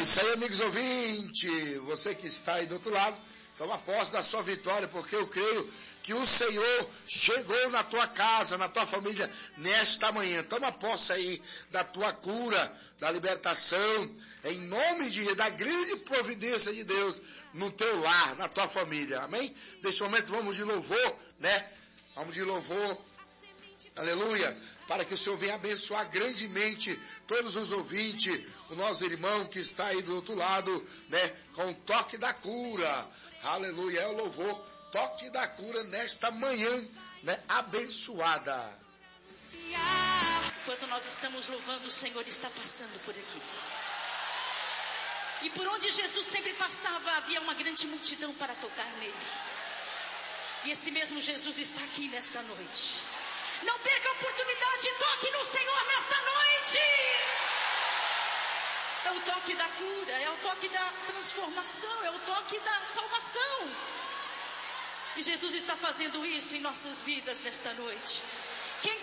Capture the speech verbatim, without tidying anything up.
isso aí, amigos ouvintes, você que está aí do outro lado, toma posse da sua vitória, porque eu creio que o Senhor chegou na tua casa, na tua família, nesta manhã. Toma posse aí da tua cura, da libertação, em nome de da grande providência de Deus no teu lar, na tua família, amém? Neste momento vamos de louvor, né? Vamos de louvor, aleluia, para que o Senhor venha abençoar grandemente todos os ouvintes, o nosso irmão que está aí do outro lado, né? Com o toque da cura, aleluia, é o louvor, toque da cura nesta manhã, né? Abençoada. Enquanto nós estamos louvando, o Senhor está passando por aqui. E por onde Jesus sempre passava, havia uma grande multidão para tocar nele. E esse mesmo Jesus está aqui nesta noite. Não perca a oportunidade, toque no Senhor nesta noite. É o toque da cura, é o toque da transformação, é o toque da salvação. E Jesus está fazendo isso em nossas vidas nesta noite. Quem